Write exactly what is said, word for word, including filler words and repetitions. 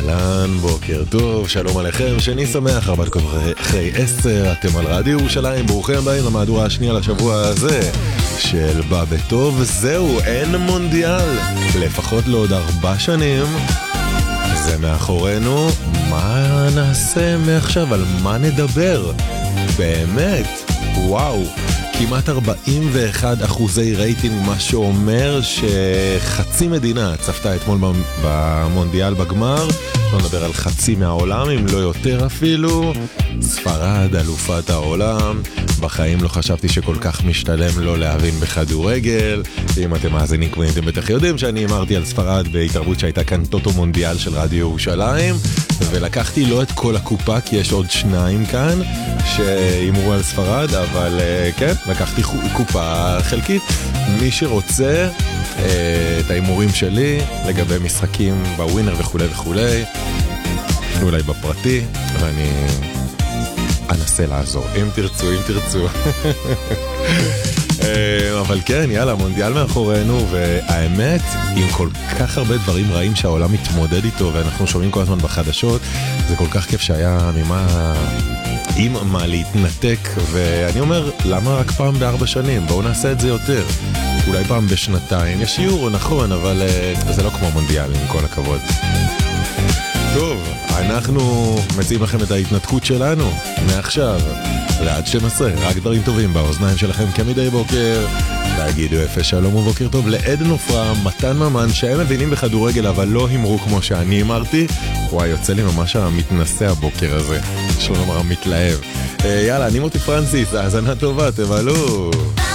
אהלן, בוקר טוב, שלום עליכם, שני שמח, ארבע דקות אחרי עשר, אתם על רדיו ירושלים, ברוכים הבאים למהדורה השנייה לשבוע הזה של בא בטוב. זהו, אין מונדיאל, לפחות לעוד ארבע שנים, זה מאחורינו. מה נעשה מעכשיו? על מה נדבר? באמת, וואו, כמעט ארבעים ואחד אחוזי רייטינג, מה שאומר שחצי מדינה צפתה אתמול במונדיאל בגמר. לא נדבר על חצי מהעולם, אם לא יותר אפילו. ספרד, אלופת העולם. בחיים לא חשבתי שכל כך משתלם לא להבין בכדורגל. אם אתם מאזינים כבר אתם בטח יודעים שאני אמרתי על ספרד בהתערבות שהייתה כאן טוטו מונדיאל של רדיו ירושלים, ולקחתי לא את כל הקופה כי יש עוד שניים כאן שאימרו על ספרד, אבל כן, לקחתי קופה חלקית. מי שרוצה את האימורים שלי לגבי משחקים בווינר וכו' וכו', אולי בפרטי, ואני אנסה לעזור, אם תרצו, אם תרצו. אבל כן, יאללה, מונדיאל מאחורינו, והאמת, עם כל כך הרבה דברים רעים שהעולם מתמודד איתו, ואנחנו שומעים כל הזמן בחדשות, זה כל כך כיף שהיה ממה, עם מה להתנתק, ואני אומר, למה רק פעם בארבע שנים? בואו נעשה את זה יותר. אולי פעם בשנתיים, יש יורו, נכון, אבל uh, זה לא כמו מונדיאל, עם כל הכבוד. טוב, אנחנו מציעים לכם את ההתנתקות שלנו, מעכשיו ועד שתים עשרה, רק דברים טובים באוזניים שלכם כמדי בוקר. תגידו יפה שלום ובוקר טוב לעדן עופרה, מתן ממן, שהם מבינים בכדורגל אבל לא הימרו כמו שאני אמרתי. וואי, יוצא לי ממש המתנסה הבוקר הזה, שלא נאמר המתלהב. יאללה, אני מוטי פרנסיס, האזנה טובה, תבלו.